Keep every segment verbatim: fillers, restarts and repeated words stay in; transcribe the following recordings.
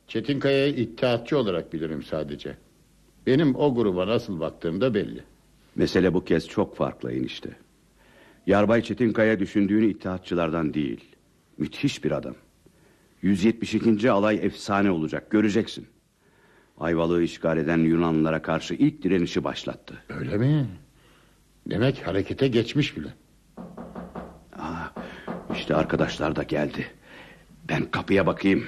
Çetinkaya'yı ittihatçı olarak bilirim sadece. Benim o gruba nasıl baktığım da belli. Mesele bu kez çok farklı enişte. Yarbay Çetinkaya düşündüğünü ittihatçılardan değil. Müthiş bir adam. yüz yetmiş ikinci alay efsane olacak, göreceksin. Ayvalık'ı işgal eden Yunanlılara karşı ilk direnişi başlattı. Öyle mi? Demek harekete geçmiş bile. Aa, işte arkadaşlar da geldi. Ben kapıya bakayım.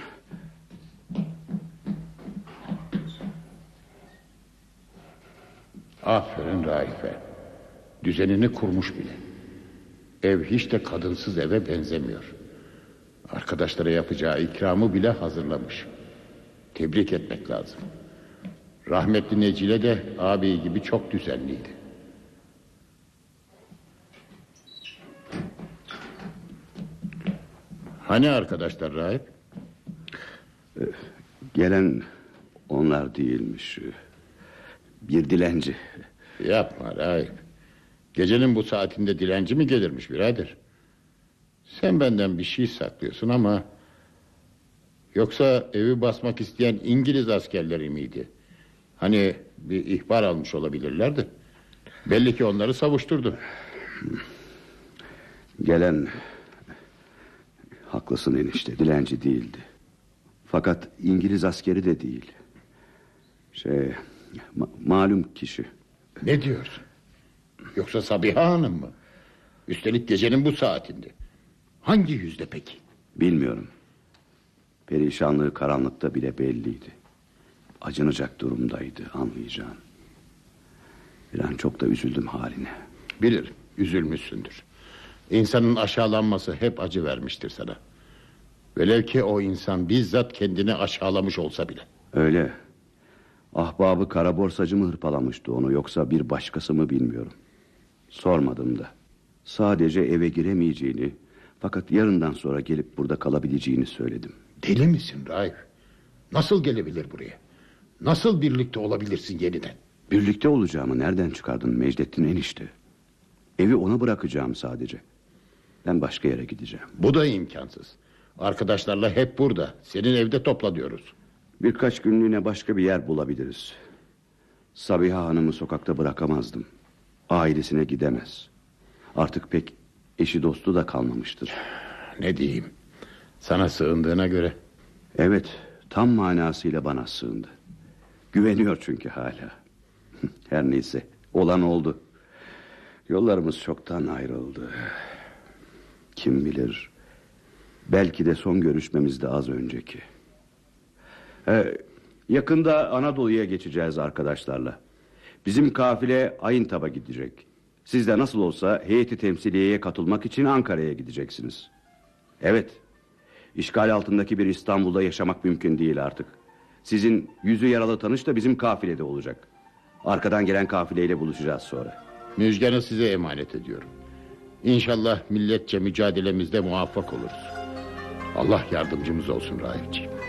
Aferin Raife. Düzenini kurmuş bile. Ev hiç de kadınsız eve benzemiyor. Arkadaşlara yapacağı ikramı bile hazırlamış. Tebrik etmek lazım. Rahmetli Necile de ağabey gibi çok düzenliydi. Hani arkadaşlar Rahip? Gelen onlar değilmiş. Bir dilenci. Yapma Rahip. Gecenin bu saatinde dilenci mi gelirmiş birader? Sen benden bir şey saklıyorsun ama... Yoksa evi basmak isteyen İngiliz askerleri miydi? Hani bir ihbar almış olabilirlerdi. Belli ki onları savuşturdu. Gelen... Haklısın enişte, dilenci değildi. Fakat İngiliz askeri de değil. Şey... Ma- malum kişi. Ne diyorsun? Yoksa Sabiha Hanım mı? Üstelik gecenin bu saatinde. Hangi yüzde peki? Bilmiyorum. Perişanlığı karanlıkta bile belliydi. Acınacak durumdaydı, anlayacağın. Bir an çok da üzüldüm haline. Bilirim, üzülmüşsündür. İnsanın aşağılanması hep acı vermiştir sana. Velev ki o insan bizzat kendini aşağılamış olsa bile. Öyle. Ahbabı kara borsacı mı hırpalamıştı onu, yoksa bir başkası mı bilmiyorum. Sormadım da. Sadece eve giremeyeceğini, fakat yarından sonra gelip burada kalabileceğini söyledim. Deli misin Raif? Nasıl gelebilir buraya? Nasıl birlikte olabilirsin yeniden? Birlikte olacağımı nereden çıkardın Mecdettin enişte? Evi ona bırakacağım sadece. Ben başka yere gideceğim. Bu da imkansız. Arkadaşlarla hep burada. Senin evde topla diyoruz. Birkaç günlüğüne başka bir yer bulabiliriz. Sabiha Hanım'ı sokakta bırakamazdım. Ailesine gidemez. Artık pek eşi dostu da kalmamıştır. Ne diyeyim? Sana sığındığına göre. Evet, tam manasıyla bana sığındı. Güveniyor çünkü hala. Her neyse, olan oldu. Yollarımız çoktan ayrıldı. Kim bilir, belki de son görüşmemiz de az önceki. Ee, yakında Anadolu'ya geçeceğiz arkadaşlarla. Bizim kafile Ayıntap'a gidecek. Siz de nasıl olsa heyeti temsiliyeye katılmak için Ankara'ya gideceksiniz. Evet, işgal altındaki bir İstanbul'da yaşamak mümkün değil artık. Sizin yüzü yaralı tanış da bizim kafilede olacak. Arkadan gelen kafileyle buluşacağız sonra. Müjgan'ı size emanet ediyorum. İnşallah milletçe mücadelemizde muvaffak oluruz. Allah yardımcımız olsun Raifciğim.